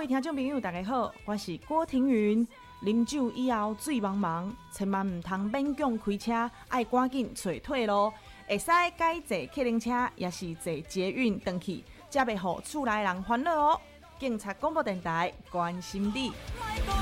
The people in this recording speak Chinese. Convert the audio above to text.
位听众朋友，大家好，我是郭庭云。啉酒以后水茫茫，千万唔通勉强开车，爱赶紧找退路。会使改坐客人车，也是坐捷运回去，才袂互厝内人烦恼哦。警察广播电台关心你。